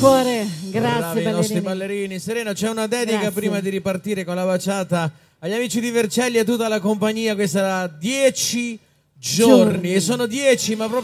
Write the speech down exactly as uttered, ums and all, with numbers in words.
cuore, grazie Bravi ballerini. i nostri ballerini. Serena, c'è una dedica Grazie. prima di ripartire con la baciata agli amici di Vercelli e a tutta la compagnia. Questa sarà dieci giorni, Giorni. e sono dieci, ma proprio